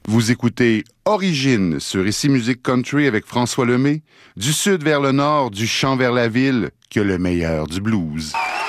Vous écoutez Origine sur Ici Musique Country avec François Lemay. Du sud vers le nord, du chant vers la ville, que le meilleur du blues.